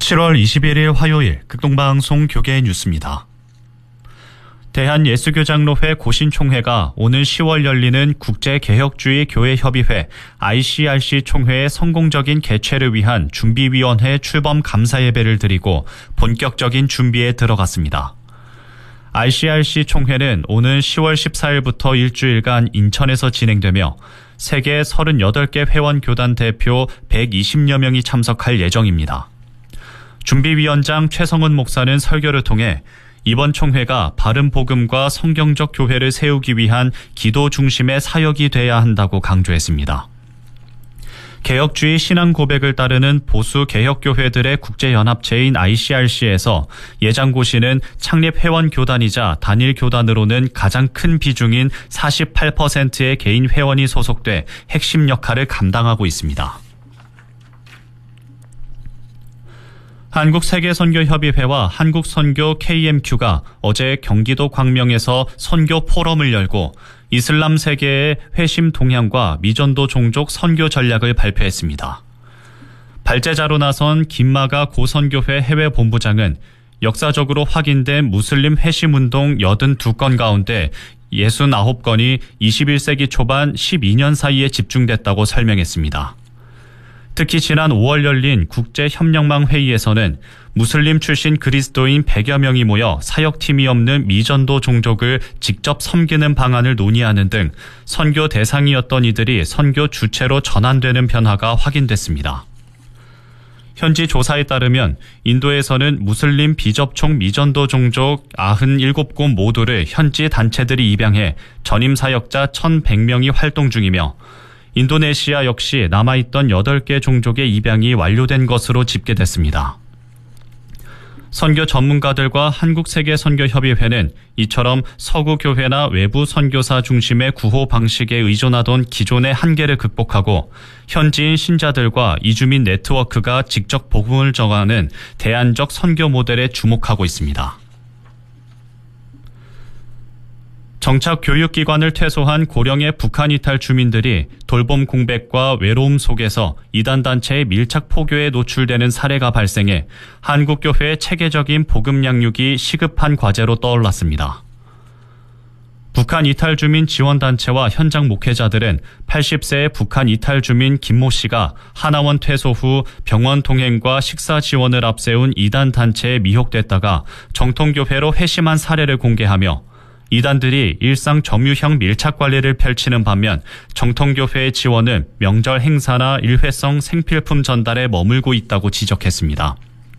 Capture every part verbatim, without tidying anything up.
칠월 이십일일 화요일 극동방송 교계 뉴스입니다. 대한예수교장로회 고신총회가 오는 시월 열리는 국제개혁주의 교회협의회 아이씨알씨 총회의 성공적인 개최를 위한 준비위원회 출범 감사예배를 드리고 본격적인 준비에 들어갔습니다. 아이씨알씨 총회는 오는 시월 십사일부터 일주일간 인천에서 진행되며 세계 서른여덟 개 회원 교단 대표 백이십여 명이 참석할 예정입니다. 준비위원장 최성은 목사는 설교를 통해 이번 총회가 바른 복음과 성경적 교회를 세우기 위한 기도 중심의 사역이 돼야 한다고 강조했습니다. 개혁주의 신앙 고백을 따르는 보수 개혁교회들의 국제연합체인 아이씨알씨에서 예장고시는 창립 회원 교단이자 단일 교단으로는 가장 큰 비중인 사십팔 퍼센트의 개인 회원이 소속돼 핵심 역할을 감당하고 있습니다. 한국세계선교협의회와 한국선교 케이엠큐가 어제 경기도 광명에서 선교 포럼을 열고 이슬람 세계의 회심 동향과 미전도 종족 선교 전략을 발표했습니다. 발제자로 나선 김마가 고선교회 해외본부장은 역사적으로 확인된 무슬림 회심운동 팔십이 건 가운데 육십구 건이 이십일 세기 초반 십이 년 사이에 집중됐다고 설명했습니다. 특히 지난 오월 열린 국제협력망 회의에서는 무슬림 출신 그리스도인 백여 명이 모여 사역팀이 없는 미전도 종족을 직접 섬기는 방안을 논의하는 등 선교 대상이었던 이들이 선교 주체로 전환되는 변화가 확인됐습니다. 현지 조사에 따르면 인도에서는 무슬림 비접촉 미전도 종족 구십칠 곳 모두를 현지 단체들이 입양해 전임 사역자 천백 명이 활동 중이며 인도네시아 역시 남아있던 여덟 개 종족의 입양이 완료된 것으로 집계됐습니다. 선교 전문가들과 한국세계선교협의회는 이처럼 서구 교회나 외부 선교사 중심의 구호 방식에 의존하던 기존의 한계를 극복하고 현지인 신자들과 이주민 네트워크가 직접 복음을 전하는 대안적 선교 모델에 주목하고 있습니다. 정착 교육기관을 퇴소한 고령의 북한 이탈 주민들이 돌봄 공백과 외로움 속에서 이단단체의 밀착 포교에 노출되는 사례가 발생해 한국교회의 체계적인 복음 양육이 시급한 과제로 떠올랐습니다. 북한 이탈 주민 지원단체와 현장 목회자들은 팔십 세의 북한 이탈 주민 김모 씨가 하나원 퇴소 후 병원 통행과 식사 지원을 앞세운 이단 단체에 미혹됐다가 정통교회로 회심한 사례를 공개하며 이단들이 일상 점유형 밀착 관리를 펼치는 반면 정통교회의 지원은 명절 행사나 일회성 생필품 전달에 머물고 있다고 지적했습니다.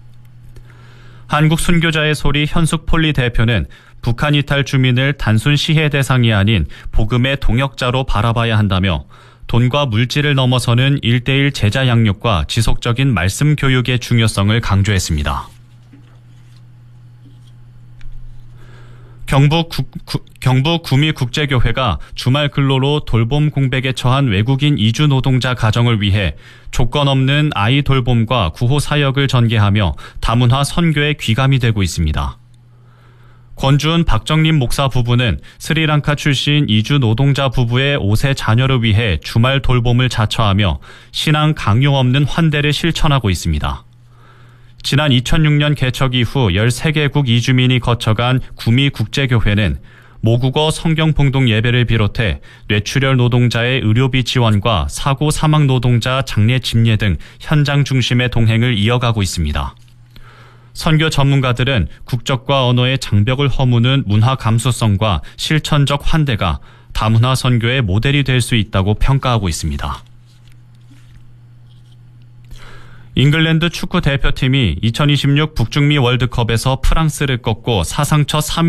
한국순교자의 소리 현숙폴리 대표는 북한 이탈 주민을 단순 시해 대상이 아닌 복음의 동역자로 바라봐야 한다며 돈과 물질을 넘어서는 일대일 제자 양육과 지속적인 말씀 교육의 중요성을 강조했습니다. 경북, 구, 구, 경북 구미국제교회가 주말 근로로 돌봄 공백에 처한 외국인 이주 노동자 가정을 위해 조건 없는 아이 돌봄과 구호 사역을 전개하며 다문화 선교에 귀감이 되고 있습니다. 권주은 박정림 목사 부부는 스리랑카 출신 이주 노동자 부부의 오 세 자녀를 위해 주말 돌봄을 자처하며 신앙 강요 없는 환대를 실천하고 있습니다. 지난 이천육 년 개척 이후 열세 개국 이주민이 거쳐간 구미국제교회는 모국어 성경 봉독 예배를 비롯해 뇌출혈 노동자의 의료비 지원과 사고 사망 노동자 장례 집례 등 현장 중심의 동행을 이어가고 있습니다. 선교 전문가들은 국적과 언어의 장벽을 허무는 문화 감수성과 실천적 환대가 다문화 선교의 모델이 될 수 있다고 평가하고 있습니다. 잉글랜드 축구 대표팀이 이천이십육 북중미 월드컵에서 프랑스를 꺾고 사상 첫 삼 위